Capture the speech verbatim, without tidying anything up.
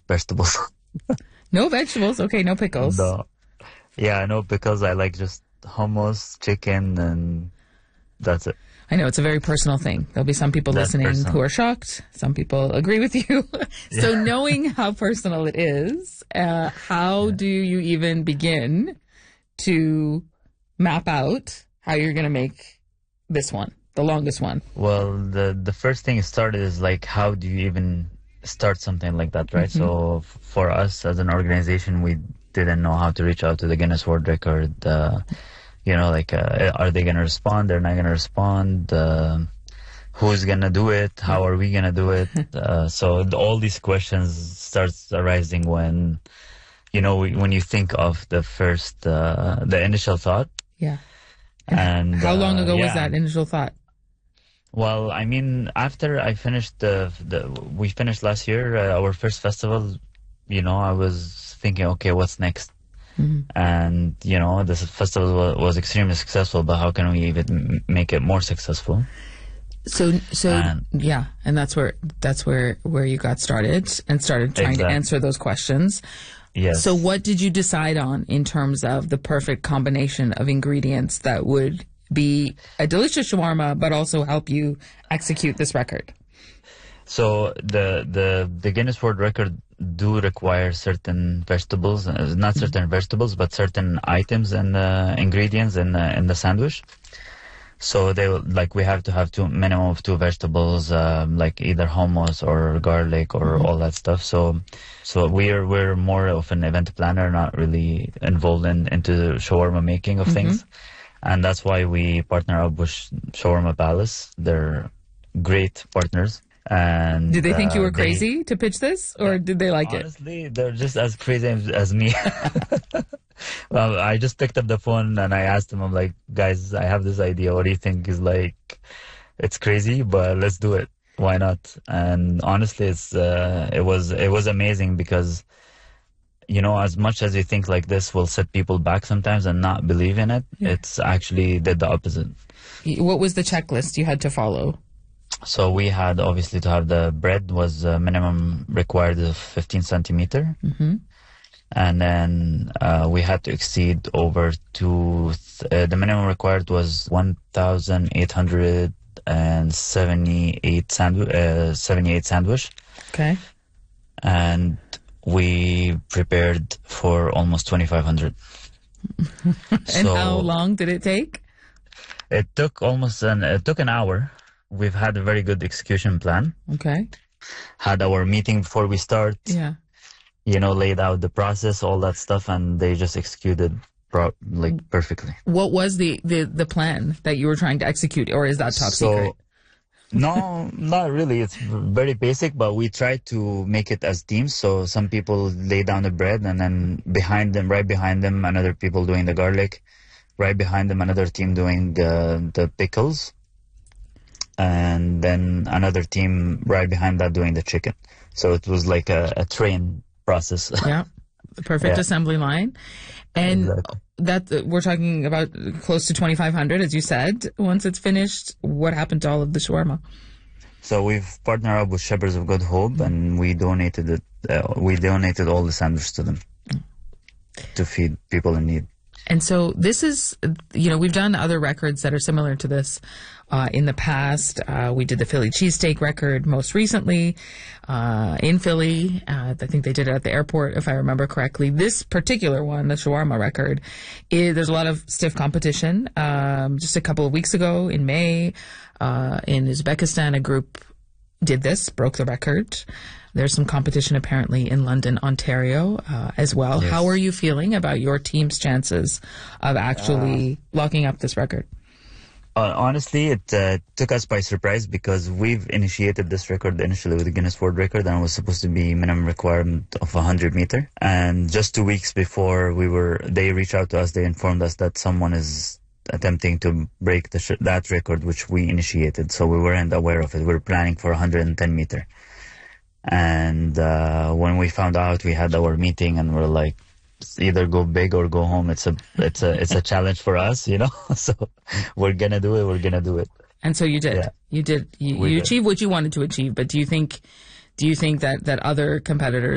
vegetables. No vegetables. Okay, no pickles. No. Yeah, no pickles. I like just hummus, chicken, and that's it. I know it's a very personal thing. There'll be some people That's listening personal. who are shocked. Some people agree with you. So Yeah. knowing how personal it is, uh, how Yeah. do you even begin to map out how you're going to make this one, the longest one? Well, the the first thing it started is like, how do you even start something like that, right? So f- for us as an organization, we didn't know how to reach out to the Guinness World Record. Uh, you know, like, uh, are they gonna respond? They're not gonna respond. Uh, who's gonna do it? How are we gonna do it? Uh, so th- all these questions starts arising when, you know, when you think of the first, uh, the initial thought. Yeah. And How long uh, ago was yeah. that initial thought? Well, I mean, after I finished the, the we finished last year, uh, our first festival, you know, I was thinking, okay, what's next? Mhm. And, you know, this festival was, was extremely successful, but how can we even m- make it more successful? So, so And- yeah, and that's where that's where where you got started and started trying to Exactly. answer those questions. Yes. So, what did you decide on in terms of the perfect combination of ingredients that would be a delicious shawarma, but also help you execute this record? So the the the Guinness World Record do require certain vegetables, uh, not certain vegetables, but certain items and uh, ingredients in the, in the sandwich. So they will- like we have to have two minimum of two vegetables, um, like either hummus or garlic or all that stuff. So so we're we're more of an event planner, not really involved in into shawarma making of things, and that's why we partner up with Shawarma Palace. They're great partners. And Did they think you uh, were they- crazy to pitch this, or did they like it? Honestly, they're just as crazy as, as me. Well, I just picked up the phone and I asked them, I'm like, guys, I have this idea. What do you think? Is like, it's crazy, but let's do it. Why not? And honestly, it's uh, it was it was amazing because, you know, as much as you think like this will set people back sometimes and not believe in it, Yeah. it's actually did the opposite. What was the checklist you had to follow? So we had obviously to have the bread was uh, minimum required of fifteen centimeter. Hmm. And then uh, we had to exceed over to th- uh, the minimum required was one thousand eight hundred seventy-eight sandwich, uh, seventy-eight sandwich, Okay. and we prepared for almost twenty-five hundred. And how long did it take? It took almost an it took an hour. We've had a very good execution plan. Okay. Had our meeting before we start. Yeah. You know, laid out the process, all that stuff, and they just executed pro- like perfectly. What was the, the, the plan that you were trying to execute, or is that top So, secret? No, not really. It's very basic, but we try to make it as teams. So some people lay down the bread, and then behind them, right behind them, another people doing the garlic. Right behind them, another team doing the the pickles, and then another team right behind that doing the chicken. So it was like a, a train process. Yeah. The perfect Yeah. assembly line. And Exactly. that we're talking about close to twenty-five hundred, as you said. Once it's finished, what happened to all of the shawarma? So we've partnered up with Shepherds of Good Hope, and we donated it. Uh, we donated all the sandwiches to them to feed people in need. And so this is, you know, we've done other records that are similar to this uh, in the past. Uh, we did the Philly cheesesteak record most recently uh, in Philly. Uh, I think they did it at the airport, if I remember correctly. This particular one, the shawarma record, is, there's a lot of stiff competition. Um, just a couple of weeks ago in May, uh, in Uzbekistan, a group did this, broke the record. There's some competition apparently in London, Ontario, uh, as well. Yes. How are you feeling about your team's chances of actually locking up this record? Uh, honestly, it uh, took us by surprise because we've initiated this record initially with the Guinness World Record, and it was supposed to be minimum requirement of one hundred meter. And just two weeks before we were, they reached out to us. They informed us that someone is attempting to break the sh- that record, which we initiated. So we weren't aware of it. We were planning for one hundred ten meter. And uh, when we found out, we had our meeting, and we're like, either go big or go home. It's a it's a it's a challenge for us, you know. So we're gonna do it. We're gonna do it. And so you did. Yeah. You did. You, We you did. achieved what you wanted to achieve. But do you think, do you think that that other competitors